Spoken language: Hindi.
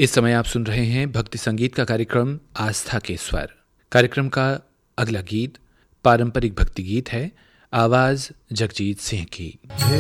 इस समय आप सुन रहे हैं भक्ति संगीत का कार्यक्रम आस्था के स्वर। कार्यक्रम का अगला गीत पारंपरिक भक्ति गीत है, आवाज जगजीत सिंह की।